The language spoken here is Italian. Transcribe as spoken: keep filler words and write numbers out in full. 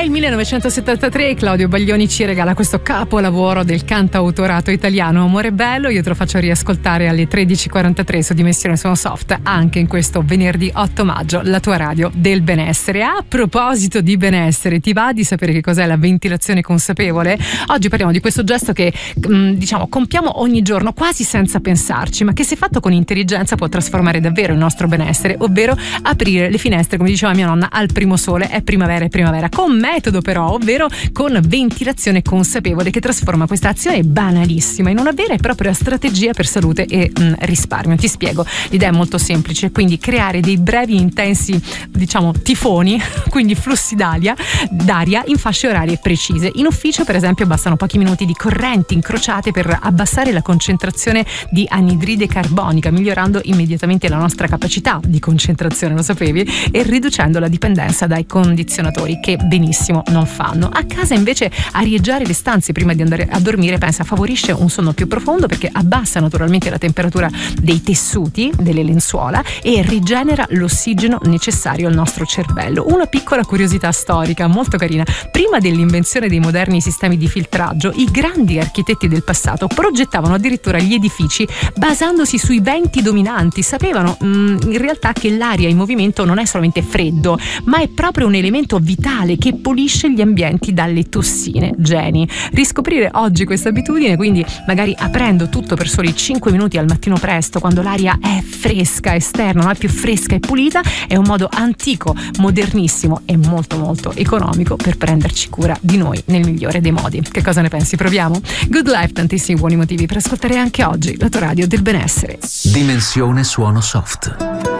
il millenovecentosettantatré Claudio Baglioni ci regala questo capolavoro del cantautorato italiano, Amore bello. Io te lo faccio riascoltare alle tredici e quarantatré su Dimensione Suono Soft, anche in questo venerdì otto maggio, la tua radio del benessere. A proposito di benessere, ti va di sapere che cos'è la ventilazione consapevole? Oggi parliamo di questo gesto che mh, diciamo compiamo ogni giorno quasi senza pensarci, ma che se fatto con intelligenza può trasformare davvero il nostro benessere, ovvero aprire le finestre, come diceva mia nonna, al primo sole. È primavera e primavera, con metodo però, ovvero con ventilazione consapevole, che trasforma questa azione banalissima in una vera e propria strategia per salute e mh, risparmio. Ti spiego, l'idea è molto semplice, quindi creare dei brevi intensi, diciamo tifoni, quindi flussi d'aria, d'aria in fasce orarie precise. In ufficio per esempio bastano pochi minuti di correnti incrociate per abbassare la concentrazione di anidride carbonica, migliorando immediatamente la nostra capacità di concentrazione, lo sapevi? E riducendo la dipendenza dai condizionatori, che benissimo non fanno. A casa invece arieggiare le stanze prima di andare a dormire, pensa, favorisce un sonno più profondo perché abbassa naturalmente la temperatura dei tessuti, delle lenzuola, e rigenera l'ossigeno necessario al nostro cervello. Una piccola curiosità storica molto carina: prima dell'invenzione dei moderni sistemi di filtraggio, i grandi architetti del passato progettavano addirittura gli edifici basandosi sui venti dominanti. Sapevano mh, in realtà che l'aria in movimento non è solamente freddo, ma è proprio un elemento vitale che pulisce gli ambienti dalle tossine. Geni. Riscoprire oggi questa abitudine, quindi magari aprendo tutto per soli cinque minuti al mattino presto, quando l'aria è fresca esterna, non è più fresca e pulita, è un modo antico, modernissimo e molto molto economico per prenderci cura di noi nel migliore dei modi. Che cosa ne pensi? Proviamo? Good Life, tantissimi buoni motivi per ascoltare anche oggi la tua radio del benessere. Dimensione Suono Soft.